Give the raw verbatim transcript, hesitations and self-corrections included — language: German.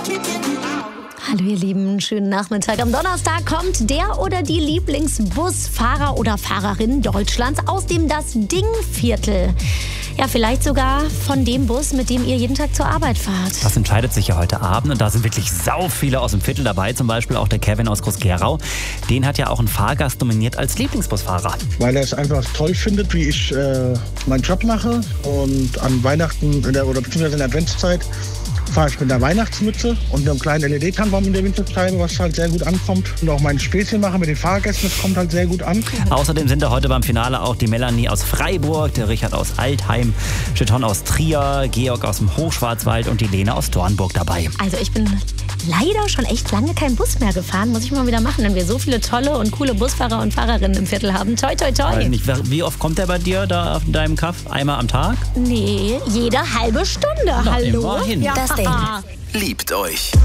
Hallo ihr Lieben, schönen Nachmittag. Am Donnerstag kommt der oder die Lieblingsbusfahrer oder Fahrerin Deutschlands aus dem Das-Ding-Viertel. Ja, vielleicht sogar von dem Bus, mit dem ihr jeden Tag zur Arbeit fahrt. Das entscheidet sich ja heute Abend und da sind wirklich sau viele aus dem Viertel dabei, zum Beispiel auch der Kevin aus Groß-Gerau. Den hat ja auch ein Fahrgast nominiert als Lieblingsbusfahrer. Weil er es einfach toll findet, wie ich äh, meinen Job mache, und an Weihnachten in der, oder beziehungsweise in der Adventszeit fahre ich mit einer Weihnachtsmütze und einem kleinen L E D-Tannenbaum in der Winterscheibe, was halt sehr gut ankommt. Und auch meine Späßchen mache mit den Fahrgästen, das kommt halt sehr gut an. Außerdem sind da heute beim Finale auch die Melanie aus Freiburg, der Richard aus Altheim, Cheton aus Trier, Georg aus dem Hochschwarzwald und die Lena aus Dornburg dabei. Also ich bin leider schon echt lange keinen Bus mehr gefahren. Muss ich mal wieder machen, wenn wir so viele tolle und coole Busfahrer und Fahrerinnen im Viertel haben. Toi, toi, toi. Weiß nicht, wie oft kommt der bei dir da auf deinem Kaff? Einmal am Tag? Nee, jede halbe Stunde. Na, Hallo? immerhin. Ja. Das Ding. Liebt euch.